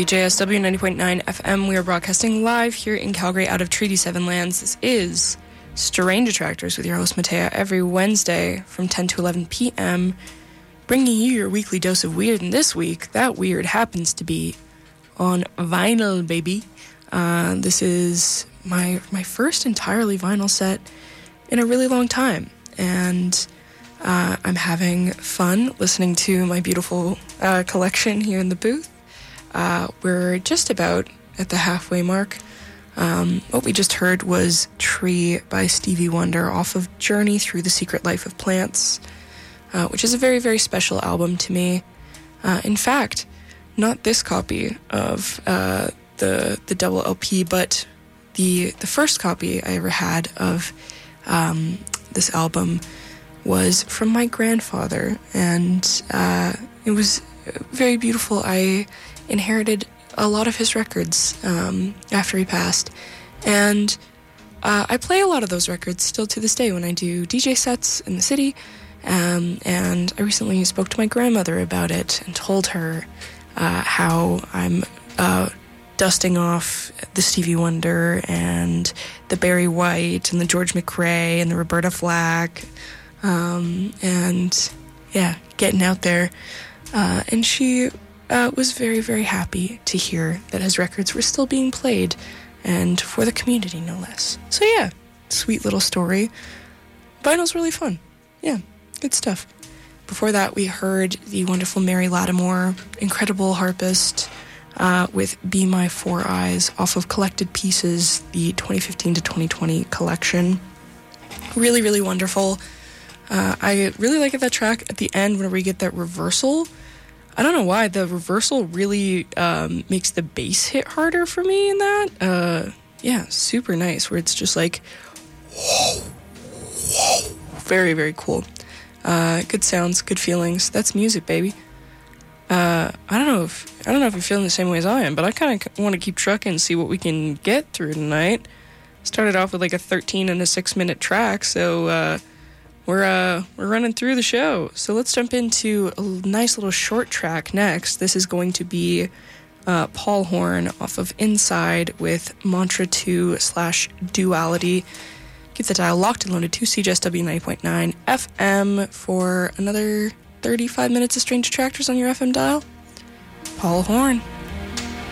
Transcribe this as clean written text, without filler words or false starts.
CJSW 90.9 FM. We are broadcasting live here in Calgary out of Treaty 7 lands. This is Strange Attractors with your host, Matea, every Wednesday from 10 to 11 p.m., bringing you your weekly dose of weird. And this week, that weird happens to be on vinyl, baby. This is my first entirely vinyl set in a really long time. And I'm having fun listening to my beautiful collection here in the booth. We're just about at the halfway mark. What we just heard was Tree by Stevie Wonder off of Journey Through the Secret Life of Plants, which is a very, very special album to me. In fact, not this copy of the double LP, but the first copy I ever had of this album was from my grandfather, and it was very beautiful. I inherited a lot of his records after he passed, and I play a lot of those records still to this day when I do DJ sets in the city, and I recently spoke to my grandmother about it and told her how I'm dusting off the Stevie Wonder and the Barry White and the George McRae and the Roberta Flack, and yeah, getting out there, and she was very, very happy to hear that his records were still being played, and for the community, no less. So yeah, sweet little story. Vinyl's really fun. Yeah, good stuff. Before that, we heard the wonderful Mary Lattimore, incredible harpist, with Be My Four Eyes off of Collected Pieces, the 2015 to 2020 collection. Really, really wonderful. I really like that track at the end whenever we get that reversal. I don't know why, the reversal really makes the bass hit harder for me in that. Yeah, super nice, where it's just like, whoa, whoa. Very, very cool. Good sounds, good feelings. That's music, baby. I don't know if you're feeling the same way as I am, but I kind of want to keep trucking and see what we can get through tonight. Started off with like a 13 and a 6-minute track, so we're running through the show. So let's jump into a nice little short track next. This is going to be Paul Horn off of Inside with Mantra 2/Duality. Keep the dial locked and loaded to CJSW 90.9 FM for another 35 minutes of Strange Attractors on your FM dial. Paul Horn.